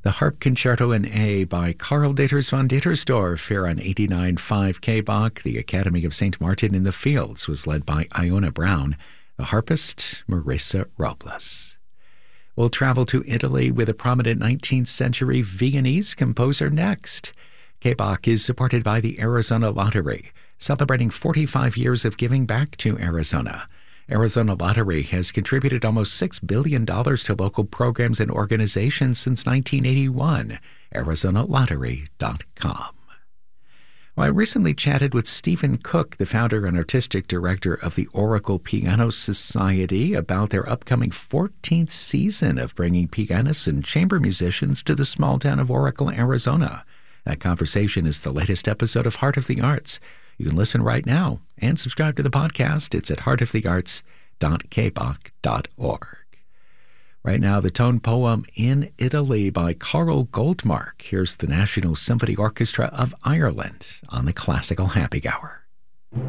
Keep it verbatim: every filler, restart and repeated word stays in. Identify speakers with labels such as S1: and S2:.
S1: The Harp Concerto in A by Karl Dieters von Dietersdorf here on eighty-nine point five K B A C. The Academy of Saint Martin in the Fields was led by Iona Brown, the harpist Marisa Robles. We'll travel to Italy with a prominent nineteenth century Viennese composer next. K B A C is supported by the Arizona Lottery, celebrating forty-five years of giving back to Arizona. Arizona Lottery has contributed almost six billion dollars to local programs and organizations since nineteen eighty-one. Arizona Lottery dot com. Well, I recently chatted with Stephen Cook, the founder and artistic director of the Oracle Piano Society, about their upcoming fourteenth season of bringing pianists and chamber musicians to the small town of Oracle, Arizona. That conversation is the latest episode of Heart of the Arts. You can listen right now and subscribe to the podcast. It's at heart of the arts dot k b a c dot org. Right now, the tone poem In Italy by Carl Goldmark. Here's the National Symphony Orchestra of Ireland on the Classical Happy Hour.